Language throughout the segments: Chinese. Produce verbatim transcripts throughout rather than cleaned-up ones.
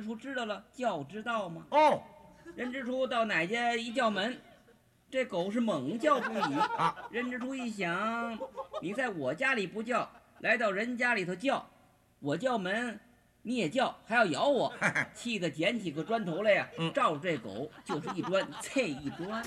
初知道了叫知道吗？ 哦， 任之初到哪家一叫门，这狗是猛叫不已啊。 任之初一想，你在我家里不叫，来到人家里头叫，我叫门你也叫，还要咬我，气得捡起个砖头来呀、 嗯照着这狗就是一砖，啐一砖。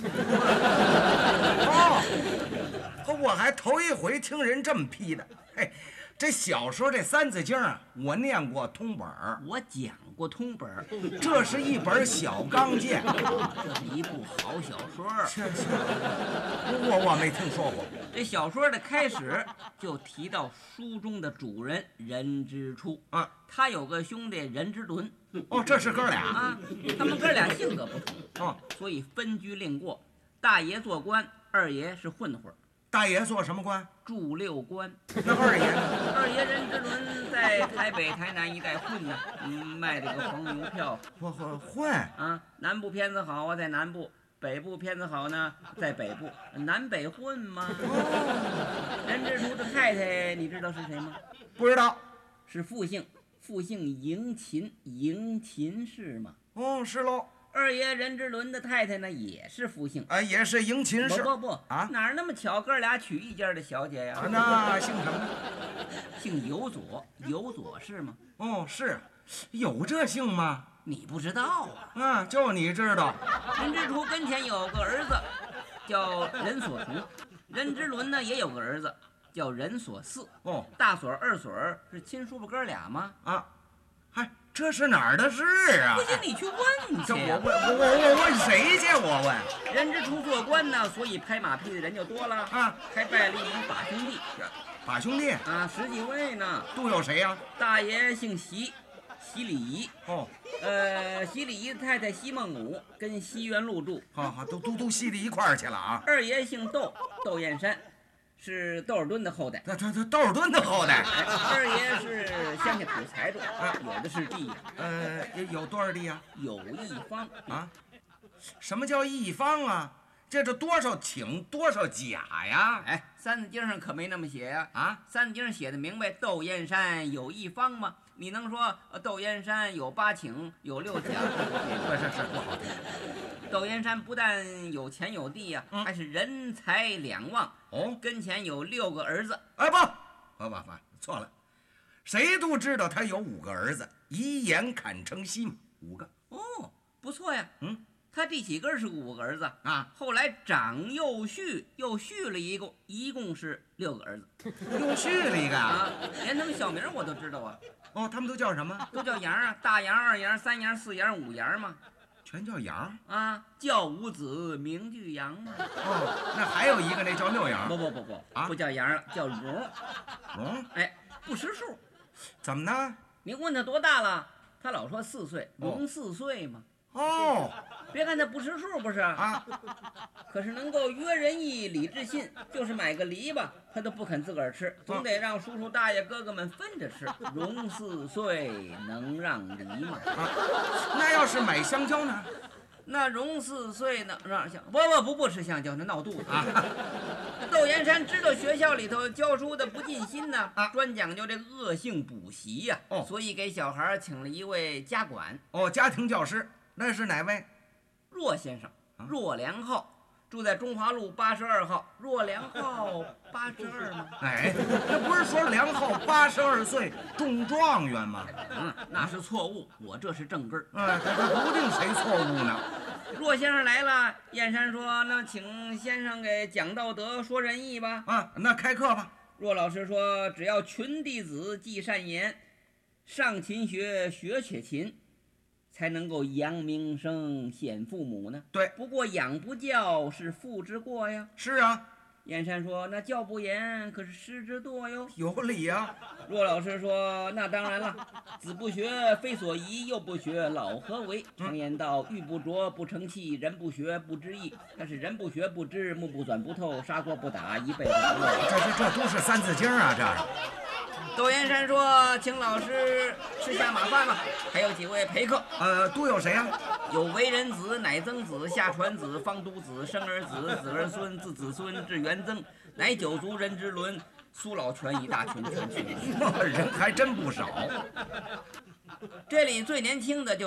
哦，我还头一回听人这么批的。嘿，这小时候这三字经啊，我念过通本儿， 我讲过通本儿， 这是一本小刚健， 这是一部好小说。 是是，我我没听说过。 这小说的开始就提到书中的主人任之初啊， 他有个兄弟任之伦哦，这是哥俩啊，他们哥俩性格不同， 哦， 所以分居另过。大爷做官，二爷是混混， 大爷做什么官？ 驻六官。 那二爷呢？ 二爷任之伦在台北、台南一带混呢，嗯，卖这个黄牛票我我混啊。南部片子好啊，在南部；北部片子好呢，在北部。南北混嘛。任之初的太太，你知道是谁吗？ 不知道。 是复姓，复姓迎秦，迎秦氏嘛。 哦，是喽。 二爷任之伦的太太呢，也是复姓。 啊，也是迎秦氏。 不不不啊， 哪儿那么巧，哥俩娶一家的小姐呀？ 啊，那姓什么？ 姓有左，有左氏吗？ 哦，是，有这姓吗？ 你不知道啊？ 啊，就你知道。 任之初跟前有个儿子，叫任所图；任之伦呢也有个儿子，叫任所嗣。 哦， 大锁二锁是亲叔伯哥俩吗？ 啊，嗨，这是哪儿的事啊？ 不信你去问去。 这我问我我我问谁去？我问。 任之初做官呢，所以拍马屁的人就多了啊， 还拜了一名把兄弟。 把兄弟啊，十几位呢。 都有谁呀、啊？ 大爷姓席，席礼仪。 哦， 呃，席礼仪的太太席孟武跟西园路住。 好好，都都都系到一块儿去了啊。 二爷姓窦，窦燕山，是窦尔敦的后代。 他他他窦尔敦的后代。 哎、二爷是乡下土财主，啊，有的是地呀。 呃，有多少地呀、 啊？有一方啊。什么叫一方啊？这这多少顷多少甲呀？ 哎，三字经上可没那么写呀！ 啊， 三字经上写的明白，窦燕山有一方吗？你能说窦燕山有八顷有六甲？ 不是是不好听。 窦燕山不但有钱有地呀、啊嗯，还是人财两旺。 哦， 跟前有六个儿子。 哎不，不不不，错了，谁都知道他有五个儿子，以眼砍成西嘛，五个。 哦，不错呀。 嗯。 他第几个是五个儿子啊？ 后来长又续，又续了一共，一共是六个儿子， 又续了一个啊！连他们小名我都知道啊。 哦，他们都叫什么？ 都叫杨啊，大杨、二杨、三杨、四杨、五杨嘛。 全叫杨啊，教五子名俱扬嘛。 哦，那还有一个那叫六杨。 不不不不， 啊， 不叫杨了，叫荣。 荣？ 哎，不识数。 怎么呢？ 你问他多大了，他老说四岁，荣四岁嘛。 哦， 别看他不识数，不是啊， 可是能够约人意、礼智信，就是买个梨吧，他都不肯自个儿吃，总得让叔叔大爷哥哥们分着吃。荣四岁能让梨吗？ 啊，那要是买香蕉呢？ 那荣四岁呢让香不不不不吃香蕉，那闹肚子啊。窦燕山知道学校里头教书的不尽心呢，啊，专讲究这个恶性补习呀、 啊，哦， 所以给小孩请了一位家管。 哦，家庭教师。那是哪位？ 骆先生，骆良浩，住在中华路八十二号。骆良浩八十二吗？ 哎，那不是说良浩八十二岁中状元吗？ 嗯，那是错误，我这是正根儿。 哎，他不定谁错误呢。 骆先生来了，燕山说：“那请先生给讲道德，说仁义吧。” 啊，那开课吧。 骆老师说：“只要群弟子记善言，上勤学，学且勤。”才能够扬名声显父母呢。 对， 不过养不教是父之过呀。 是啊， 燕山说：“那教不严，可是师之惰哟。” 有理啊。 骆老师说：“那当然了，子不学，非所宜；幼不学，老何为？常言道，玉不琢不成器，人不学不知义。但是人不学不知，目不转不透，砂锅不打，一辈子不落。” 这这这都是三字经啊，这。 窦燕山说：“请老师吃下马饭吧。”还有几位陪客， 呃，都有谁呀、啊？ 有为人子、乃曾子、下传子、方都子、生儿子、子儿孙、自子孙至元曾，乃九族人之伦，苏老全一大群，全群人还真不少。 这里最年轻的就。